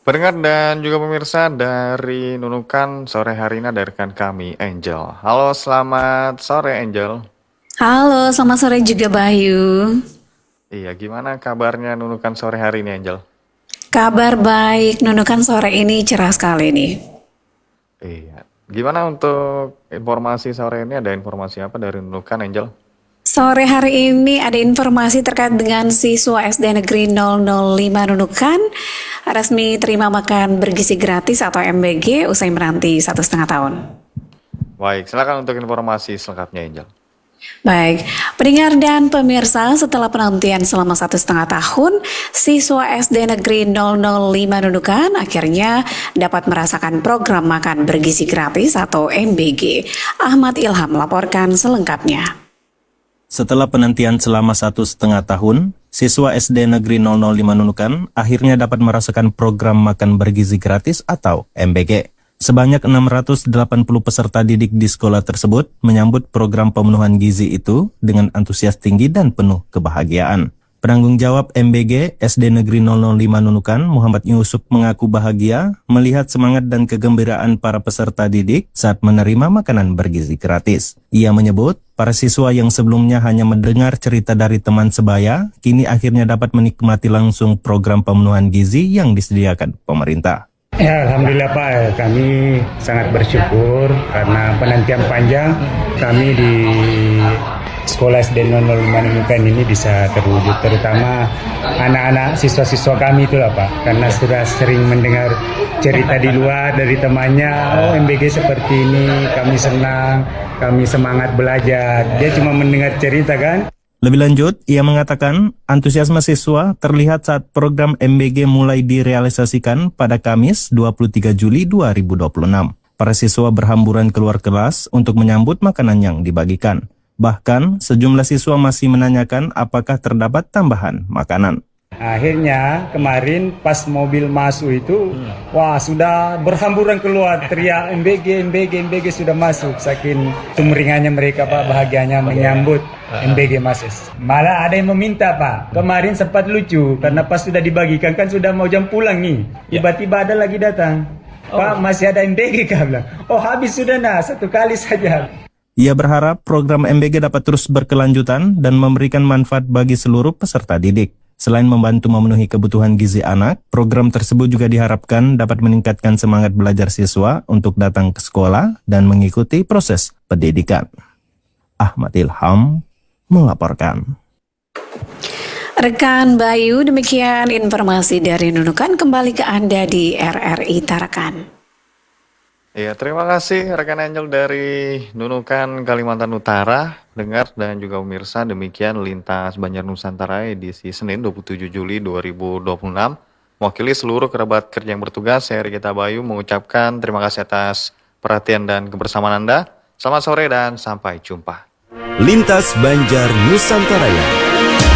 Pendengar dan juga pemirsa dari Nunukan sore hari ini ada rekan kami Angel. Halo, selamat sore Angel. Halo, selamat sore juga Bayu. Iya, gimana kabarnya Nunukan sore hari ini Angel? Kabar baik, Nunukan sore ini cerah sekali nih. Iya. Gimana untuk informasi sore ini? Ada informasi apa dari Nunukan Angel? Sore hari ini ada informasi terkait dengan siswa SD Negeri 005 Nunukan resmi terima makan bergizi gratis atau MBG usai menanti 1,5 tahun. Baik, silakan untuk informasi selengkapnya Angel. Baik, pendengar dan pemirsa, setelah penantian selama 1,5 tahun, siswa SD Negeri 005 Nunukan akhirnya dapat merasakan program makan bergizi gratis atau MBG. Ahmad Ilham melaporkan selengkapnya. Setelah penantian selama 1,5 tahun, siswa SD Negeri 005 Nunukan akhirnya dapat merasakan program makan bergizi gratis atau MBG. Sebanyak 680 peserta didik di sekolah tersebut menyambut program pemenuhan gizi itu dengan antusias tinggi dan penuh kebahagiaan. Penanggung jawab MBG SD Negeri 005 Nunukan, Muhammad Yusuf, mengaku bahagia melihat semangat dan kegembiraan para peserta didik saat menerima makanan bergizi gratis. Ia menyebut, para siswa yang sebelumnya hanya mendengar cerita dari teman sebaya, kini akhirnya dapat menikmati langsung program pemenuhan gizi yang disediakan pemerintah. Ya, Alhamdulillah Pak, kami sangat bersyukur karena penantian panjang kami di Sekolah SD 005 Nunukan ini bisa terwujud, terutama anak-anak siswa-siswa kami itulah Pak, karena sudah sering mendengar cerita di luar dari temannya, oh MBG seperti ini, kami senang, kami semangat belajar, dia cuma mendengar cerita kan. Lebih lanjut, ia mengatakan antusiasme siswa terlihat saat program MBG mulai direalisasikan pada Kamis 23 Juli 2026. Para siswa berhamburan keluar kelas untuk menyambut makanan yang dibagikan. Bahkan, sejumlah siswa masih menanyakan apakah terdapat tambahan makanan. Akhirnya kemarin pas mobil masuk itu, wah sudah berhamburan keluar teriak MBG, MBG, MBG sudah masuk. Saking sumringahnya mereka Pak, bahagianya menyambut MBG masuk. Malah ada yang meminta Pak, kemarin sempat lucu karena pas sudah dibagikan kan sudah mau jam pulang nih. Tiba-tiba ada lagi datang, Pak masih ada MBG kah bilang. Oh habis sudah nah, satu kali saja. Ia berharap program MBG dapat terus berkelanjutan dan memberikan manfaat bagi seluruh peserta didik. Selain membantu memenuhi kebutuhan gizi anak, program tersebut juga diharapkan dapat meningkatkan semangat belajar siswa untuk datang ke sekolah dan mengikuti proses pendidikan. Ahmad Ilham melaporkan. Rekan Bayu, demikian informasi dari Nunukan, kembali ke Anda di RRI Tarakan. Iya, terima kasih rekan Angel dari Nunukan, Kalimantan Utara. Dengar dan juga pemirsa, demikian Lintas Banjar Nusantara edisi Senin 27 Juli 2026. Mewakili seluruh kerabat kerja yang bertugas, saya Rikita Bayu mengucapkan terima kasih atas perhatian dan kebersamaan Anda. Selamat sore dan sampai jumpa. Lintas Banjar Nusantara.